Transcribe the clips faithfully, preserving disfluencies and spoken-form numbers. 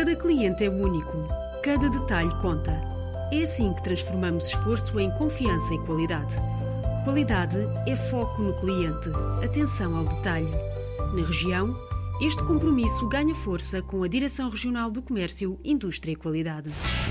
Cada cliente é único, cada detalhe conta. É assim que transformamos esforço em confiança e qualidade. Qualidade é foco no cliente, atenção ao detalhe. Na região, este compromisso ganha força com a Direção Regional do Comércio, Indústria e Qualidade.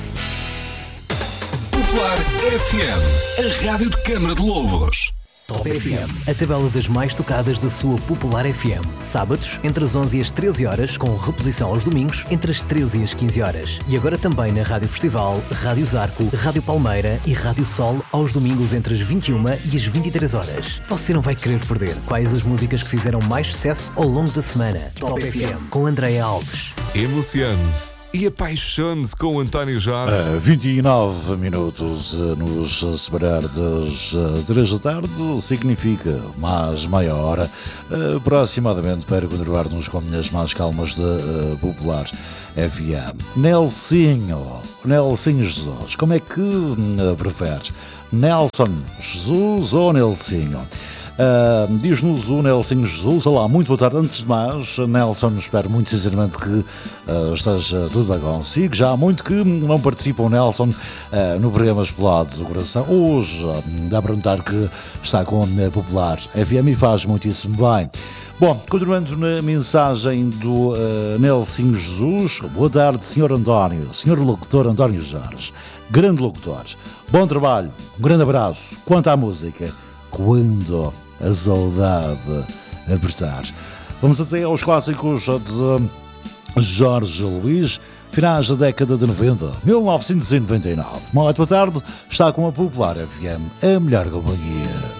Popular F M, a rádio de Câmara de Lobos. Top F M, a tabela das mais tocadas da sua Popular F M. Sábados, entre as onze e as treze horas, com reposição aos domingos, entre as treze e as quinze horas. E agora também na Rádio Festival, Rádio Zarco, Rádio Palmeira e Rádio Sol, aos domingos entre as vinte e uma e as vinte e três horas. Você não vai querer perder quais as músicas que fizeram mais sucesso ao longo da semana. Top F M, com Andréa Alves. Emocione-se e apaixone-se com o António Jorge. Uh, vinte e nove minutos uh, nos separar das uh, três da tarde significa mais meia hora uh, aproximadamente para continuar nos caminhos mais calmas de uh, Popular F M. Nelsinho, Nelsinho Jesus, como é que uh, preferes? Nelson Jesus ou Nelsinho? Uh, Diz-nos o Nelson Jesus. Olá, muito boa tarde. Antes de mais, Nelson, espero muito sinceramente que uh, esteja tudo bem consigo. Já há muito que não participa o Nelson uh, no programa Explorados do Coração. Hoje uh, dá para notar que está com a Popular F M e faz muitíssimo bem. Bom, continuando na mensagem do uh, Nelson Jesus. Boa tarde, senhor António, senhor locutor António Jorge, grande locutor. Bom trabalho, um grande abraço. Quanto à música, quando a saudade apertar. Vamos até aos clássicos de Jorge Luís, finais da década de noventa, mil novecentos e noventa e nove. Uma ótima tarde, está com a Popular F M, a melhor companhia.